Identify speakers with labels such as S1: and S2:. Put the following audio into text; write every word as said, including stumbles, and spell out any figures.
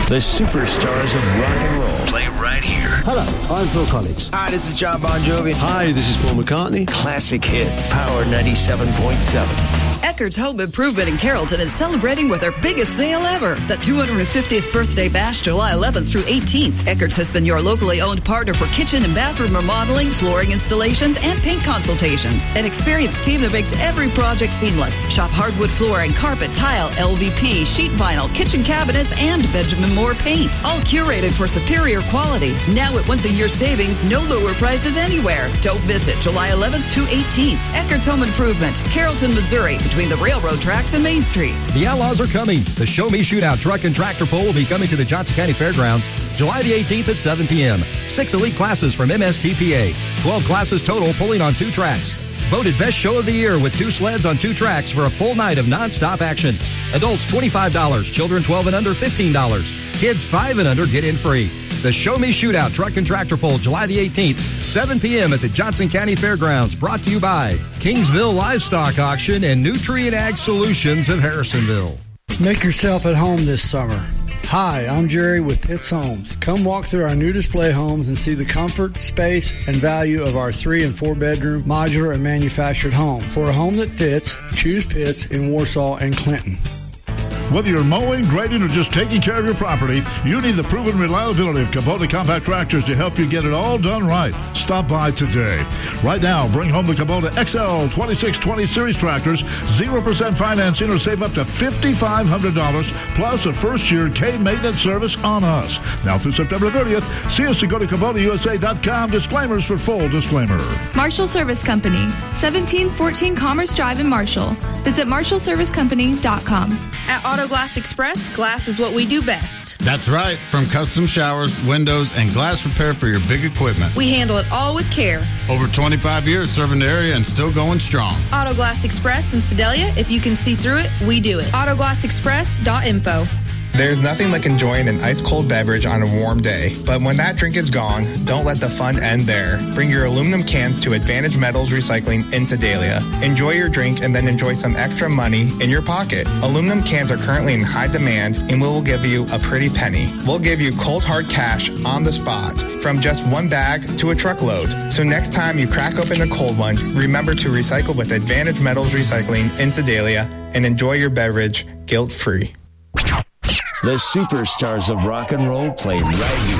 S1: The superstars of rock and roll play right here.
S2: Hello, I'm Phil Collins.
S3: Hi, this is John Bon Jovi.
S4: Hi, this is Paul McCartney.
S1: Classic hits. Power ninety-seven point seven.
S5: Eckert's Home Improvement in Carrollton is celebrating with their biggest sale ever. The two hundred fiftieth Birthday Bash, July eleventh through eighteenth. Eckert's has been your locally owned partner for kitchen and bathroom remodeling, flooring installations, and paint consultations. An experienced team that makes every project seamless. Shop hardwood flooring, carpet, tile, L V P, sheet vinyl, kitchen cabinets, and Benjamin Moore paint. All curated for superior quality. Now at once-a-year savings, no lower prices anywhere. Don't miss it, July eleventh to eighteenth. Eckert's Home Improvement, Carrollton, Missouri, between the railroad tracks and Main Street.
S6: The Outlaws are coming. The Show Me Shootout Truck and Tractor Pull will be coming to the Johnson County Fairgrounds July the eighteenth at seven p.m. Six elite classes from M S T P A. twelve classes total pulling on two tracks. Voted Best Show of the Year with two sleds on two tracks for a full night of non-stop action. Adults twenty-five dollars, children twelve and under fifteen dollars. Kids five and under get in free. The Show Me Shootout Truck and Tractor Pull July the eighteenth, seven p.m. at the Johnson County Fairgrounds. Brought to you by Kingsville Livestock Auction and Nutrient Ag Solutions of Harrisonville.
S2: Make yourself at home this summer. Hi, I'm Jerry with Pitts Homes. Come walk through our new display homes and see the comfort, space, and value of our three and four bedroom modular and manufactured home. For a home that fits, choose Pitts in Warsaw and Clinton.
S7: Whether you're mowing, grading, or just taking care of your property, you need the proven reliability of Kubota Compact Tractors to help you get it all done right. Stop by today. Right now, bring home the Kubota X L twenty-six twenty Series tractors, zero percent financing, or save up to five thousand five hundred dollars, plus a first-year K-maintenance service on us. Now through September thirtieth, see us to go to Kubota U S A dot com. Disclaimers for full disclaimer.
S8: Marshall Service Company, seventeen fourteen Commerce Drive in Marshall. Visit marshall service company dot com.
S9: At Auto Glass Express, glass is what we do best.
S10: That's right. From custom showers, windows, and glass repair for your big equipment.
S9: We handle it all with care.
S10: Over twenty-five years serving the area and still going strong.
S9: Auto Glass Express in Sedalia. If you can see through it, we do it. auto glass express dot info.
S11: There's nothing like enjoying an ice-cold beverage on a warm day. But when that drink is gone, don't let the fun end there. Bring your aluminum cans to Advantage Metals Recycling in Sedalia. Enjoy your drink and then enjoy some extra money in your pocket. Aluminum cans are currently in high demand and we will give you a pretty penny. We'll give you cold hard cash on the spot, from just one bag to a truckload. So next time you crack open a cold one, remember to recycle with Advantage Metals Recycling in Sedalia and enjoy your beverage guilt-free.
S1: The superstars of rock and roll play right here.